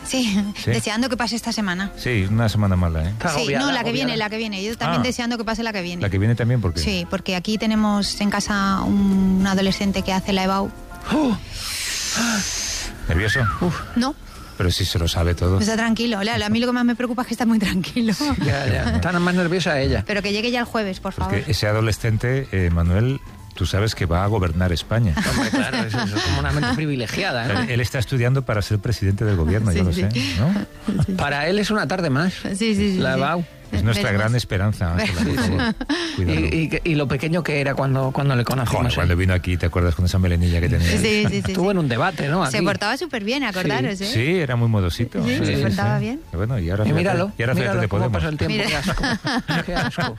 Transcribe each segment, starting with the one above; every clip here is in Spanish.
Sí, deseando que pase esta semana. Sí, una semana mala, ¿eh? Sí, no, la que viene. Yo también deseando que pase la que viene. ¿La que viene también? ¿Por qué? Sí, porque aquí tenemos en casa un adolescente que hace la EBAU. ¿Nervioso? No. Pero si se lo sabe todo. Está tranquilo. A mí lo que más me preocupa es que está muy tranquilo. Ya. Está más nerviosa ella. Pero que llegue ya el jueves, por favor. Porque ese adolescente, Manuel, tú sabes que va a gobernar España. Hombre, claro, eso es como una mente privilegiada, ¿no? Él está estudiando para ser presidente del gobierno, yo lo sé, ¿no? Sí. Para él es una tarde más. Sí. La EBAU. Es nuestra gran esperanza, Ángela. Y lo pequeño que era cuando le conocimos. Joder, cuando vino aquí, ¿te acuerdas con esa melenilla que tenía? Sí. Estuvo en un debate, ¿no? Aquí. Se portaba súper bien, acordaros, ¿eh? Sí, era muy modosito. Sí, se portaba bien. Bueno, y ahora míralo fíjate cómo Podemos. pasa el tiempo. Qué asco.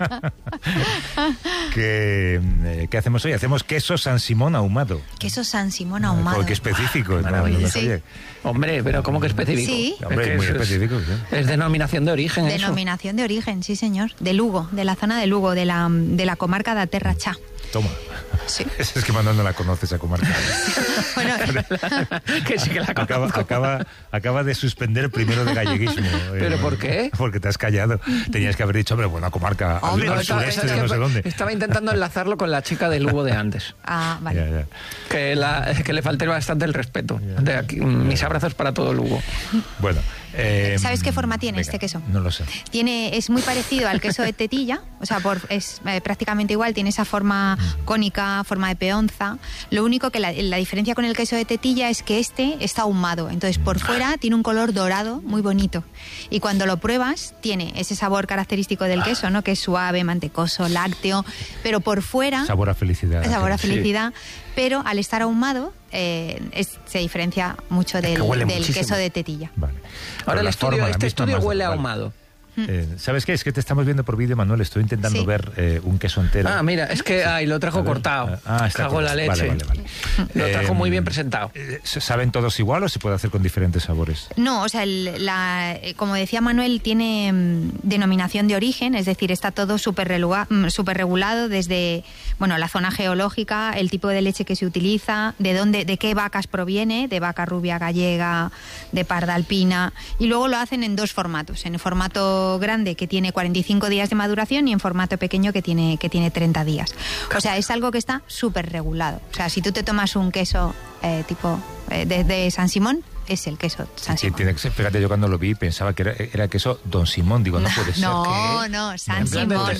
¿Qué hacemos hoy? Hacemos queso San Simón ahumado. Queso San Simón ahumado. Porque específico. Maravilloso. Sí. Hombre, pero ¿cómo que específico? Sí. Hombre, muy específico. ¿Sí? Es denominación de origen. Denominación de origen, sí señor. De Lugo, de la zona de Lugo, de la comarca de Terra Cha. Toma. Sí. Es que Manuel no la conoce esa comarca. Bueno, que sí que la conozco. Acaba de suspender primero de galleguismo. ¿Pero por qué? Porque te has callado. Tenías que haber dicho, hombre, buena comarca al sureste de no sé dónde. Estaba intentando enlazarlo con la chica de Lugo de antes. Ah, vale. Ya. Que le falté bastante el respeto. De aquí, mis abrazos para todo Lugo. Bueno. ¿Sabes qué forma tiene este queso? No lo sé. Es muy parecido al queso de tetilla, o sea, es prácticamente igual, tiene esa forma cónica, forma de peonza. Lo único que la diferencia con el queso de tetilla es que este está ahumado, entonces por fuera tiene un color dorado muy bonito. Y cuando lo pruebas, tiene ese sabor característico del queso, ¿no? Que es suave, mantecoso, lácteo, pero por fuera... Sabor a felicidad. Sabor a felicidad, pero al estar ahumado se diferencia mucho del queso de tetilla. Vale. Ahora este estudio huele a ahumado. ¿Sabes qué? Es que te estamos viendo por vídeo, Manuel. Estoy intentando ver un queso entero. Ah, mira, es que lo trajo cortado. Cago en la leche. Vale. Lo trajo muy bien presentado. ¿Saben todos igual o se puede hacer con diferentes sabores? No, o sea, como decía Manuel, tiene denominación de origen, es decir, está todo súper regulado desde la zona geológica, el tipo de leche que se utiliza, de qué vacas proviene, de vaca rubia gallega, de parda alpina, y luego lo hacen en dos formatos, en el formato grande que tiene 45 días de maduración y en formato pequeño que tiene 30 días. O sea, es algo que está súper regulado. O sea, si tú te tomas un queso tipo de San Simón, es el queso San Simón. Tiene que ser, fíjate, yo cuando lo vi pensaba que era queso Don Simón. Digo, no puede ser. No, San Simón.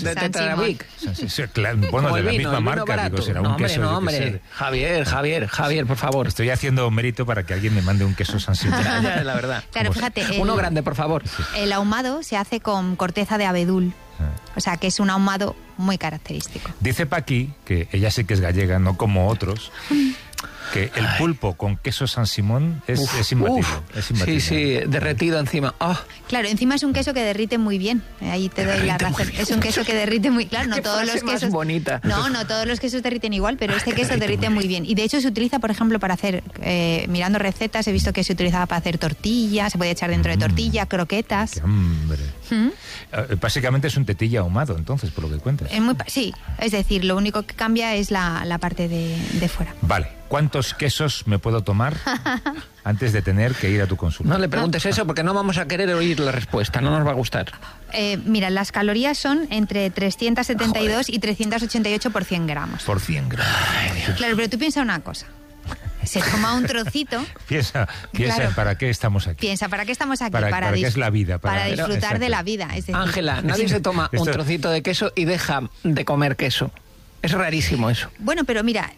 Bueno, de la misma marca. Digo, será un queso. No, hombre. Javier, por favor. Estoy haciendo mérito para que alguien me mande un queso San Simón. Ya, la verdad. Claro, fíjate. Uno grande, por favor. El ahumado se hace con corteza de abedul. O sea, que es un ahumado muy característico. Dice Paqui, que ella sí que es gallega, no como otros, que el pulpo con queso San Simón es imbatible. Es imbatible. Sí, derretido encima. Oh. Claro, encima es un queso que derrite muy bien. Ahí te doy la razón. Es un queso que derrite muy... Claro, no todos los quesos... bonita. No todos los quesos derriten igual, pero este queso derrite muy bien. Y de hecho se utiliza, por ejemplo, para hacer... mirando recetas, he visto que se utilizaba para hacer tortillas, se puede echar dentro de tortilla, croquetas. ¡Qué hambre! Básicamente es un tetilla ahumado, entonces, por lo que cuentas. Sí, es decir, lo único que cambia es la parte de fuera. Vale. ¿Cuántos quesos me puedo tomar antes de tener que ir a tu consulta? No le preguntes eso porque no vamos a querer oír la respuesta, no nos va a gustar. Mira, las calorías son entre 372 y 388 por 100 gramos. Por 100 gramos. Claro, pero tú piensa una cosa. Se toma un trocito. Piensa, claro. ¿Para qué estamos aquí? Piensa, ¿para qué estamos aquí? ¿Para qué es la vida? Para disfrutar de la vida. Es decir, Ángela, nadie se toma un trocito de queso y deja de comer queso. Es rarísimo eso. Bueno, pero mira,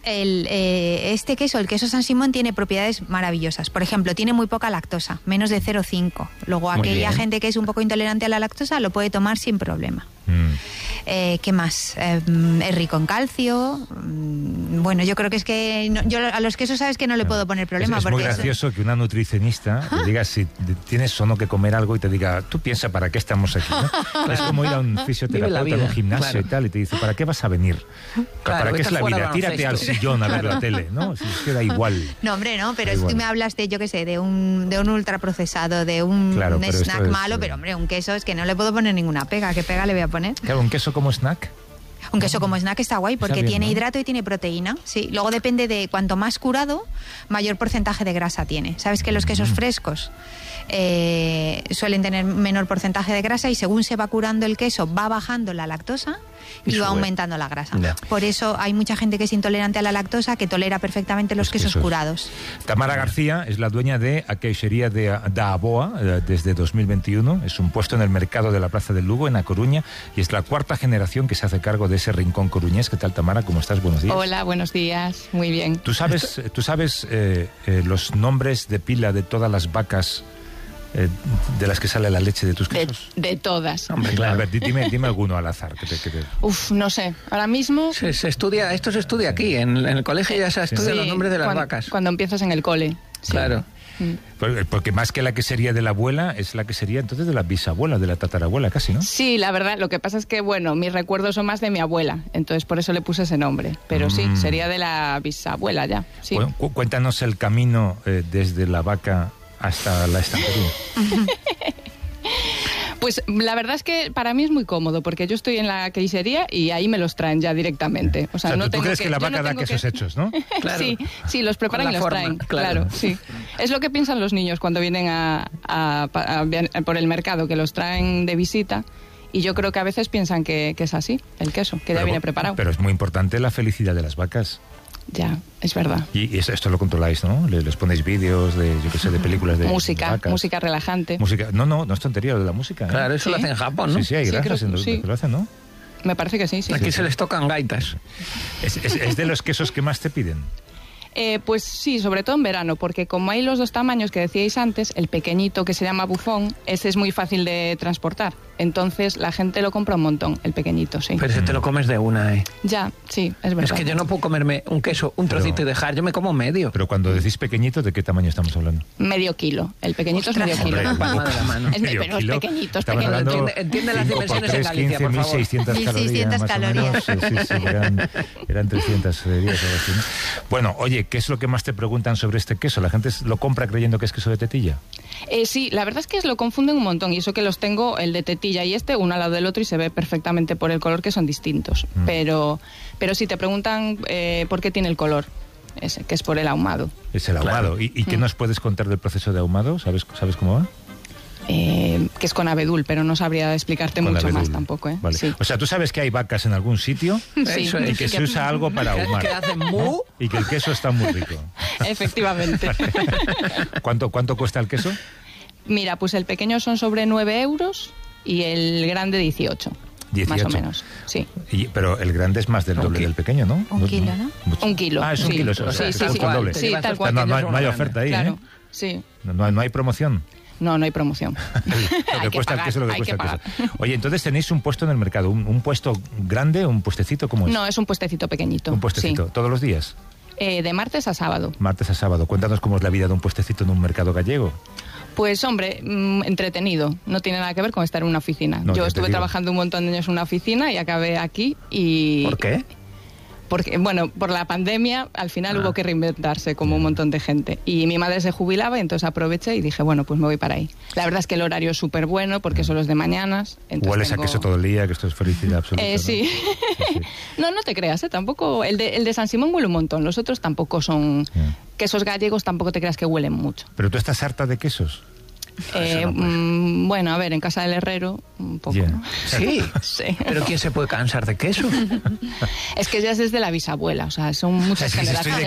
este queso, el queso San Simón, tiene propiedades maravillosas. Por ejemplo, tiene muy poca lactosa, menos de 0,5. Luego, aquella gente que es un poco intolerante a la lactosa lo puede tomar sin problema. ¿Qué más? Es rico en calcio. Bueno, yo creo que es que... yo a los quesos sabes que no le puedo poner problema. Es porque muy gracioso que una nutricionista te diga si tienes o no que comer algo y te diga, tú piensa para qué estamos aquí, ¿no? Es como ir a un fisioterapeuta, a un gimnasio y tal, y te dice, ¿para qué vas a venir? ¿Para qué es la vida? Tírate al sillón a ver la tele, ¿no? Si queda igual. No, hombre, no, pero si tú me hablas de, yo qué sé, de un ultraprocesado, de un snack malo, pero hombre, un queso es que no le puedo poner ninguna pega. ¿Qué pega le voy a poner? Claro, un queso como snack. Un queso como snack está guay porque bien, tiene hidrato y tiene proteína. Sí, luego depende de cuanto más curado, mayor porcentaje de grasa tiene. ¿Sabes que los quesos frescos suelen tener menor porcentaje de grasa y según se va curando el queso va bajando la lactosa y va aumentando la grasa. Ya. Por eso hay mucha gente que es intolerante a la lactosa que tolera perfectamente los quesos curados. Tamara García es la dueña de a queixería da Aboa desde 2021. Es un puesto en el mercado de la Plaza del Lugo, en A Coruña, y es la cuarta generación que se hace cargo de ese rincón coruñés. ¿Qué tal, Tamara? ¿Cómo estás? Buenos días. Hola, buenos días. Muy bien. ¿Tú sabes los nombres de pila de todas las vacas de las que sale la leche de tus quesos? De todas. Hombre, claro. A ver, dime alguno al azar. No sé. Ahora mismo... Se estudia, esto se estudia aquí. En el colegio ya se estudian los nombres de las vacas. Cuando empiezas en el cole. Sí. Claro. Porque más que la quesería de la abuela, es la quesería entonces de la bisabuela, de la tatarabuela casi, ¿no? Sí, la verdad, lo que pasa es que, bueno, mis recuerdos son más de mi abuela, entonces por eso le puse ese nombre. Pero sí, sería de la bisabuela ya. Sí. Bueno, cuéntanos el camino desde la vaca hasta la estantería. Pues la verdad es que para mí es muy cómodo, porque yo estoy en la quesería y ahí me los traen ya directamente. O sea, no ¿tú crees que la vaca da quesos hechos, no? Claro. Sí, los preparan y los traen. Claro, sí. Es lo que piensan los niños cuando vienen por el mercado, que los traen de visita. Y yo creo que a veces piensan que es así, el queso, que ya viene preparado. Pero es muy importante la felicidad de las vacas. Ya, es verdad. Y esto lo controláis, ¿no? Les ponéis vídeos de, yo qué sé, de películas de vacas. Música relajante. No es tontería de la música. Claro, eso lo hacen en Japón, ¿no? Sí, hay granjas en los que lo hacen, ¿no? Me parece que sí. Aquí se les tocan gaitas. ¿Es de los quesos que más te piden? Pues sí, sobre todo en verano, porque como hay los dos tamaños que decíais antes, el pequeñito que se llama bufón, ese es muy fácil de transportar. Entonces la gente lo compra un montón, el pequeñito, sí. Pero ese te lo comes de una, ¿eh? Ya, sí, es verdad. Es que yo no puedo comerme un queso, un trocito y dejar, yo me como medio. Pero cuando decís pequeñito, ¿de qué tamaño estamos hablando? Medio kilo. El pequeño es medio kilo. Palma de la mano. Pero es pequeñito, es pequeñito. Entiende las dimensiones en Galicia, por favor. 1.600 calorías. Sí, eran 300 calorías o algo así, ¿no? Bueno, oye, ¿qué es lo que más te preguntan sobre este queso? ¿La gente lo compra creyendo que es queso de tetilla? Sí, la verdad es que lo confunden un montón, y eso que los tengo, el de tetilla y uno al lado del otro, y se ve perfectamente por el color que son distintos. Pero si te preguntan por qué tiene el color, ese, que es por el ahumado. Es el ahumado. Claro. ¿Y qué nos puedes contar del proceso de ahumado? ¿Sabes cómo va? Que es con abedul, pero no sabría explicarte con mucho abedul. Más tampoco, ¿eh? Vale. Sí. O sea, tú sabes que hay vacas en algún sitio sí. Y que se usa algo para ahumar. Que hacen mu y que el queso está muy rico. Efectivamente. ¿Cuánto cuesta el queso? Mira, pues el pequeño son sobre 9 euros y el grande 18. Más o menos, sí. Pero el grande es más del doble del pequeño, ¿no? Un kilo, ¿no? Un kilo. Ah, es un kilo. Sí, el doble. Sí, tal cual. No hay oferta ahí, claro, ¿eh? Sí. No hay promoción. No hay promoción. Lo que cuesta el queso, lo que cuesta el queso. Oye, entonces tenéis un puesto en el mercado, un puesto grande, un puestecito, ¿cómo es? No, es un puestecito pequeñito. Un puestecito, ¿todos los días? De martes a sábado. Martes a sábado. Cuéntanos cómo es la vida de un puestecito en un mercado gallego. Pues hombre, entretenido. No tiene nada que ver con estar en una oficina. Yo estuve trabajando un montón de años en una oficina y acabé aquí y... ¿Por qué? Porque, bueno, por la pandemia al final hubo que reinventarse como un montón de gente. Y mi madre se jubilaba y entonces aproveché y dije, bueno, pues me voy para ahí. La verdad es que el horario es súper bueno porque son los de mañanas. Hueles a queso todo el día, que esto es felicidad absoluta. Sí. ¿no? No te creas, tampoco. El de San Simón huele un montón. Los otros tampoco son... Quesos gallegos tampoco te creas que huelen mucho. ¿Pero tú estás harta de quesos? Bueno, a ver, en casa del herrero un poco, ¿no? Sí. Pero ¿quién se puede cansar de queso? Es que ya es desde la bisabuela, o sea, son muchas generaciones.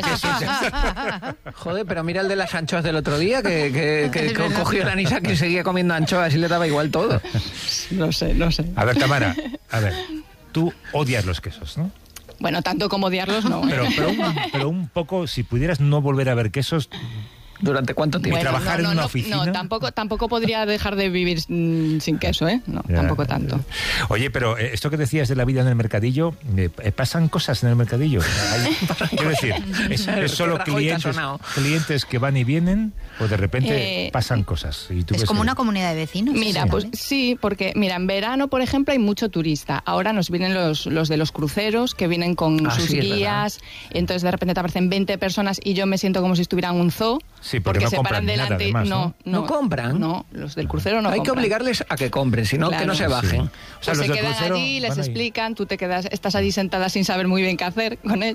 Joder, pero mira el de las anchoas del otro día, que cogió el anisaki y seguía comiendo anchoas y le daba igual todo. No sé. A ver, Tamara, tú odias los quesos, ¿no? Bueno, tanto como odiarlos, no. Pero un poco, si pudieras no volver a ver quesos... ¿Durante cuánto tiempo? ¿Y trabajar en una oficina? No, tampoco podría dejar de vivir sin queso, ¿eh? No, tampoco tanto. Oye, pero esto que decías de la vida en el mercadillo, ¿pasan cosas en el mercadillo? Quiero decir, ¿es solo clientes que van y vienen o de repente pasan cosas? Y tú es como una comunidad de vecinos. Mira, pues sí, porque mira, en verano, por ejemplo, hay mucho turista. Ahora nos vienen los de los cruceros, que vienen con sus guías, entonces de repente te aparecen 20 personas y yo me siento como si estuviera en un zoo. Sí, porque no se paran delante. Nada, además, ¿No compran? No, los del crucero no compran. Hay que obligarles a que compren, sino que no se bajen. Sí. Pues se quedan allí, les explican, tú estás allí sentada sin saber muy bien qué hacer con ellos.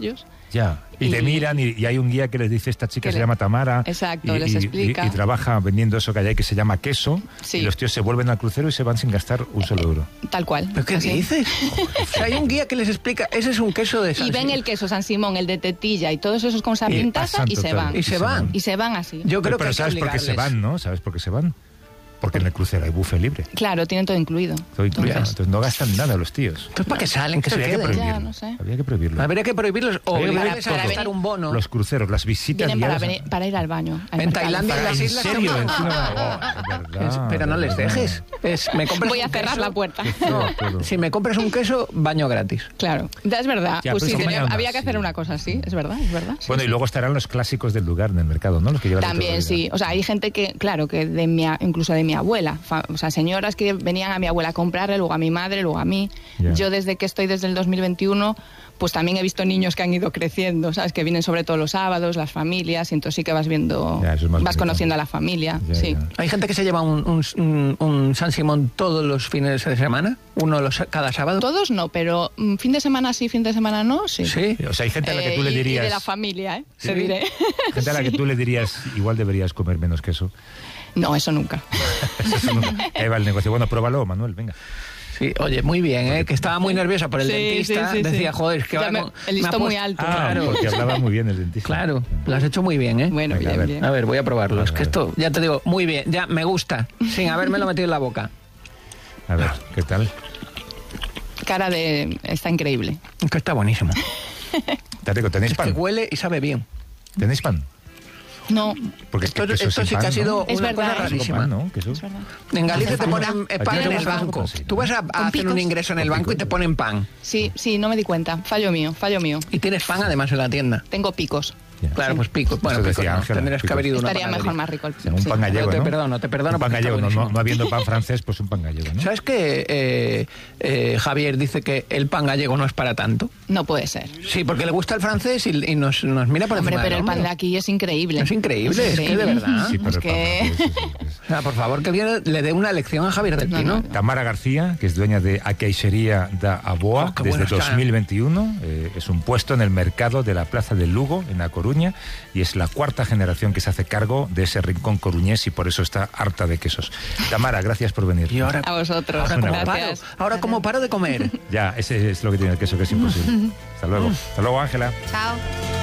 Ya. Y te miran y hay un guía que les dice, esta chica se llama Tamara. Exacto, les explica. Y trabaja vendiendo eso que hay que se llama queso. Sí. Y los tíos se vuelven al crucero y se van sin gastar un solo euro. Tal cual. ¿Pero qué dices? O sea, hay un guía que les explica, ese es un queso de San Y ven Simón. el queso San Simón, el de tetilla y todos esos con sapintaza y se van. Y se van. Y se van así. Yo creo Pero que ¿sabes por qué se van, no? ¿Sabes por qué se van? Porque en el crucero hay buffet libre. Claro, tienen todo incluido. Todo incluido. Entonces no gastan nada los tíos. Entonces, ¿para qué salen? Que Eso se habría que queden. prohibirlo. Ya, no sé. Habría que prohibirlo. Habría que prohibirlos o Habría que obligarles a prohibir gastar todo. un bono. Los cruceros, las visitas Vienen guiadas. para ir al baño. al En mercado. Tailandia, en las ¿En islas... serio? son- Verdad, Pero no les verdad. dejes. Me compras Voy a un cerrar queso- la puerta. No, Si me compras un queso, baño gratis. Claro, es verdad. Ya, Pues pero sí, es que mañana había más, que hacer sí. una cosa así, es verdad, es verdad. Sí, Bueno, sí. y luego estarán los clásicos del lugar en el mercado, ¿no? Los que llevan También sí, o sea, hay gente que, claro, que incluso de mi abuela, o sea, señoras que venían a mi abuela a comprarle, luego a mi madre, luego a mí. Ya. Yo desde el 2021, pues también he visto niños que han ido creciendo, ¿sabes? Que vienen sobre todo los sábados, las familias, y entonces sí que vas viendo, Ya, eso es más vas bonito. conociendo a la familia, Ya, sí. ya. Hay gente que se lleva un San Simón todos los fines de semana, cada sábado. Todos no, pero fin de semana sí, fin de semana no, sí. Sí. O sea, hay gente a la que tú le dirías... Y de la familia, ¿eh? Sí. Se diré. Gente a la que tú le dirías, igual deberías comer menos queso. No, eso nunca. Ahí va el negocio. Bueno, pruébalo, Manuel, venga. Sí, oye, muy bien, que estaba muy nerviosa por el Sí, dentista. sí, sí, Decía, sí. joder, es que Ya ahora el listón me ha muy puesto- alto. Claro, porque hablaba muy bien el dentista. Claro, lo has hecho muy bien, ¿eh? Bueno, Venga, a bien, ver. bien. A ver, voy a probarlo. Es que A ver. esto, ya te digo, muy bien, ya me gusta, sin habérmelo metido en la boca. A ver, ¿qué tal? Está increíble. Es que está buenísimo. Te digo, ¿tenéis Es que pan? huele y sabe bien. ¿Tenéis pan? No, Porque Esto queso sin sí que pan, ha sido ¿no? Es una verdad, cosa ¿eh? rarísima. Pan, ¿no? Queso. es verdad. En Galicia te Aquí ponen pan no en el pasa banco. sí, Tú vas a hacer picos. un ingreso en el Con banco y te picos. ponen pan. Sí, no me di cuenta. Fallo mío. Y tienes pan además en la tienda. Tengo picos. Ya. Claro, pues picos. Bueno, Eso picos decía no. Ángela, Tendrías que picos. haber ido a una Estaría panadería. mejor más rico el Un pan gallego, Yo te ¿no? perdono, Un pan porque está gallego, no, buenísimo. no habiendo pan francés, pues un pan gallego, ¿no? ¿Sabes que Javier dice que el pan gallego no es para tanto? No puede ser. Sí, porque le gusta el francés y nos mira por Hombre, encima pero del el pan de hombro. aquí es increíble. Es increíble, es que de verdad. Sí, pero Es el pan que- francés, sí. O sea, por favor, que alguien le dé una lección a Javier del No, Pino. no. Tamara García, que es dueña de A Queixería da Aboa Oh, qué desde bueno está. 2021. Es un puesto en el mercado de la Plaza de Lugo, en A Coruña, y es la cuarta generación que se hace cargo de ese rincón coruñés y por eso está harta de quesos. Tamara, gracias por venir. Y ahora, A vosotros. ahora como paro, Gracias. ahora como paro de comer. Ya, ese es lo que tiene el queso, que es imposible. Hasta luego. Hasta luego, Ángela. Chao.